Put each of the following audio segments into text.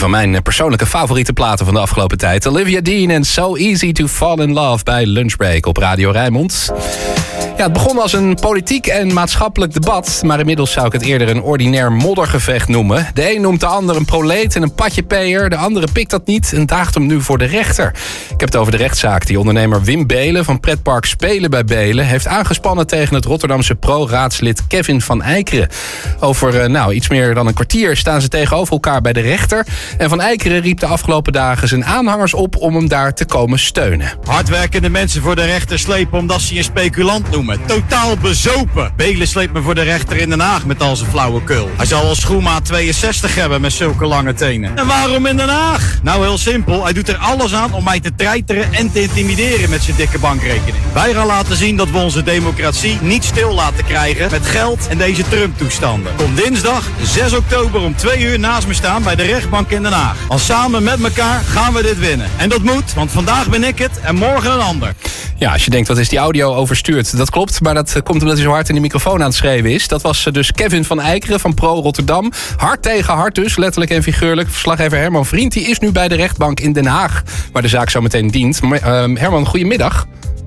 van mijn persoonlijke favoriete platen van de afgelopen tijd. Olivia Dean en So Easy to Fall in Love bij Lunchbreak op Radio Rijnmond. Ja, het begon als een politiek en maatschappelijk debat, maar inmiddels zou ik het eerder een ordinair moddergevecht noemen. De een noemt de ander een proleet en een patjepeer, de andere pikt dat niet en daagt hem nu voor de rechter. Ik heb het over de rechtszaak die ondernemer Wim Beelen van pretpark Spelen bij Beelen heeft aangespannen tegen het Rotterdamse pro-raadslid Kevin van Eijkeren. Over iets meer dan een kwartier staan ze tegenover elkaar bij de rechter. En Van Eijkeren riep de afgelopen dagen zijn aanhangers op om hem daar te komen steunen. Hardwerkende mensen voor de rechter slepen omdat ze je speculant noemen. Totaal bezopen. Beelen sleept me voor de rechter in Den Haag met al zijn flauwekul. Hij zal al schoenmaat 62 hebben met zulke lange tenen. En waarom in Den Haag? Nou, heel simpel. Hij doet er alles aan om mij te treiteren en te intimideren met zijn dikke bankrekening. Wij gaan laten zien dat we onze democratie niet stil laten krijgen met geld en deze Trump-toestanden. Kom dinsdag 6 oktober om 2 uur naast me staan bij de rechtbank in Den Haag. Want samen met elkaar gaan we dit winnen. En dat moet, want vandaag ben ik het en morgen een ander. Ja, als je denkt, wat is die audio overstuurd? Dat klopt, maar dat komt omdat hij zo hard in de microfoon aan het schreeuwen is. Dat was dus Kevin van Eijkeren van Pro Rotterdam. Hard tegen hard dus, letterlijk en figuurlijk. Verslaggever Herman Vriend, die is nu bij de rechtbank in Den Haag, waar de zaak zo meteen dient. Herman, goedemiddag.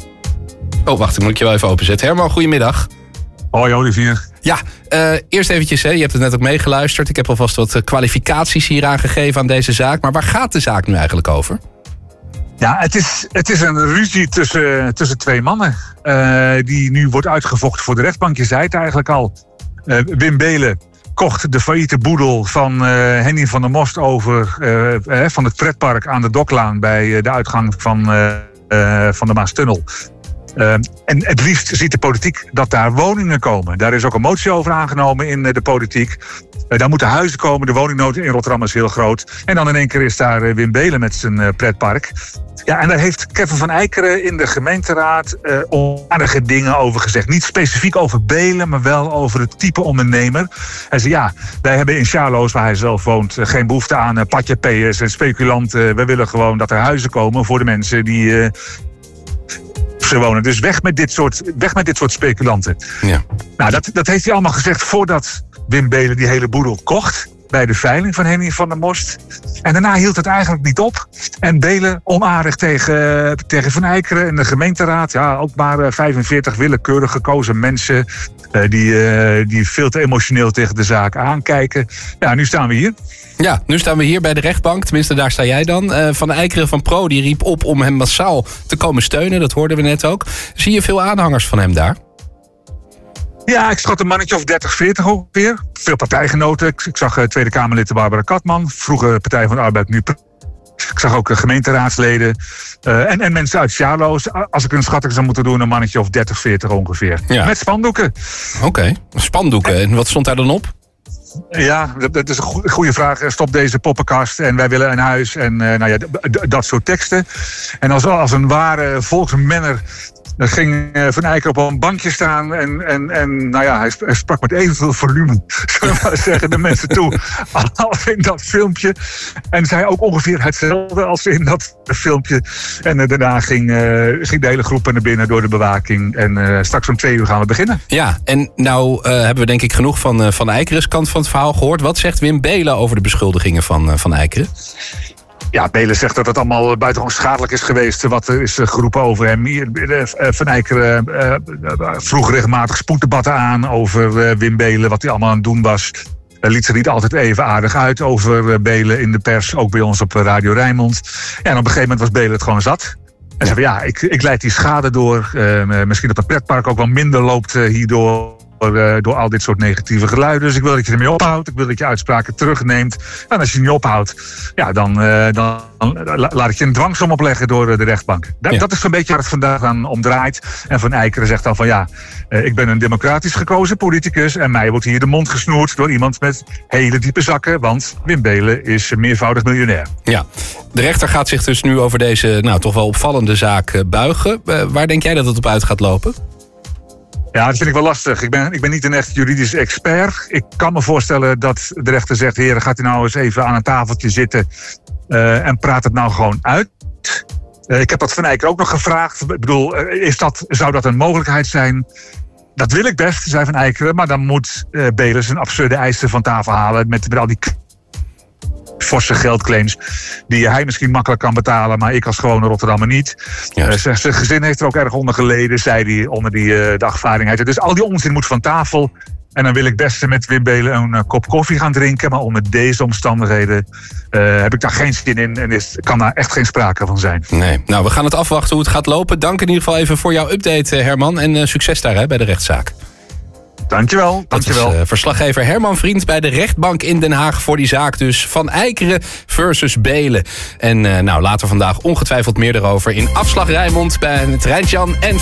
Oh, wacht, ik moet je wel even openzetten. Herman, goedemiddag. Hoi Olivier. Ja, eerst eventjes, je hebt het net ook meegeluisterd. Ik heb alvast wat kwalificaties hier aangegeven aan deze zaak. Maar waar gaat de zaak nu eigenlijk over? Ja, het is een ruzie tussen twee mannen. Die nu wordt uitgevochten voor de rechtbank. Je zei het eigenlijk al. Wim Beelen kocht de failliete boedel van Henny van der Most over van het pretpark aan de Doklaan bij de uitgang van de Maastunnel. En het liefst ziet de politiek dat daar woningen komen. Daar is ook een motie over aangenomen in de politiek. Daar moeten huizen komen. De woningnood in Rotterdam is heel groot. En dan in één keer is daar Wim Beelen met zijn pretpark. Ja, en daar heeft Kevin van Eijkeren in de gemeenteraad onaardige dingen over gezegd. Niet specifiek over Beelen, maar wel over het type ondernemer. Hij zei, ja, wij hebben in Sjaloos, waar hij zelf woont, geen behoefte aan patjepeers en speculanten. We willen gewoon dat er huizen komen voor de mensen die ze wonen. Dus weg met dit soort speculanten. Ja. Nou, dat heeft hij allemaal gezegd voordat Wim Beelen die hele boedel kocht bij de veiling van Henny van der Most. En daarna hield het eigenlijk niet op. En Beelen onaardig tegen Van Eijkeren en de gemeenteraad. Ja, ook maar 45 willekeurig gekozen mensen die veel te emotioneel tegen de zaak aankijken. Ja, nu staan we hier. Ja, nu staan we hier bij de rechtbank. Tenminste, daar sta jij dan. Van Eijkeren van Pro die riep op om hem massaal te komen steunen. Dat hoorden we net ook. Zie je veel aanhangers van hem daar? Ja, ik schat een mannetje of 30, 40 ongeveer. Veel partijgenoten. Ik zag Tweede Kamerlid Barbara Katman. Vroeger Partij van de Arbeid, nu. Ik zag ook gemeenteraadsleden. En mensen uit Sjaloos. Als ik een schatting zou moeten doen, een mannetje of 30, 40 ongeveer. Ja. Met spandoeken. Oké, spandoeken. En wat stond daar dan op? Ja, dat is een goede vraag. Stop deze poppenkast en wij willen een huis. En dat soort teksten. En als een ware volksmenner ging Van Eijkeren op een bankje staan en hij sprak met evenveel volume, zullen we maar zeggen, de mensen toe als in dat filmpje. En zei ook ongeveer hetzelfde als in dat filmpje. En daarna ging de hele groep naar binnen door de bewaking. En straks om 2 uur gaan we beginnen. Ja, en nou hebben we denk ik genoeg van Eijkeren's kant van het verhaal gehoord. Wat zegt Wim Beelen over de beschuldigingen van Eijkeren? Ja, Beelen zegt dat het allemaal buitengewoon schadelijk is geweest wat er is geroepen over hem. Van Eijkeren vroeg regelmatig spoeddebatten aan over Wim Beelen, wat hij allemaal aan het doen was. Liet zich niet altijd even aardig uit over Beelen in de pers, ook bij ons op Radio Rijnmond. Ja, en op een gegeven moment was Beelen het gewoon zat. En zei van, ik leid die schade door. Misschien dat het pretpark ook wel minder loopt hierdoor. Door al dit soort negatieve geluiden. Dus ik wil dat je ermee ophoudt. Ik wil dat je uitspraken terugneemt. En als je niet ophoudt, ja, dan laat ik je een dwangsom opleggen door de rechtbank. Dat is zo'n beetje waar het vandaag aan om draait. En Van Eijkeren zegt dan van ik ben een democratisch gekozen politicus en mij wordt hier de mond gesnoerd door iemand met hele diepe zakken, want Wim Beelen is meervoudig miljonair. Ja, de rechter gaat zich dus nu over deze toch wel opvallende zaak buigen. Waar denk jij dat het op uit gaat lopen? Ja, dat vind ik wel lastig. Ik ben niet een echt juridisch expert. Ik kan me voorstellen dat de rechter zegt, heren, gaat u nou eens even aan een tafeltje zitten en praat het nou gewoon uit. Ik heb dat Van Eijkeren ook nog gevraagd. Ik bedoel, zou dat een mogelijkheid zijn? Dat wil ik best, zei Van Eijkeren, maar dan moet Beelen zijn absurde eisen van tafel halen met al die forse geldclaims die hij misschien makkelijk kan betalen, maar ik als gewone Rotterdammer niet. Zijn gezin heeft er ook erg onder geleden, zei hij, onder de dagvaarding. Dus al die onzin moet van tafel. En dan wil ik best met Wim Beelen een kop koffie gaan drinken. Maar onder deze omstandigheden heb ik daar geen zin in. En kan daar echt geen sprake van zijn. Nee. Nou, we gaan het afwachten hoe het gaat lopen. Dank in ieder geval even voor jouw update, Herman. En succes daar bij de rechtszaak. Dankjewel. Dat is verslaggever Herman Vriend bij de rechtbank in Den Haag voor die zaak dus Van Eikeren versus Beelen. En later vandaag ongetwijfeld meer erover in Afslag Rijnmond bij het Rijntjan en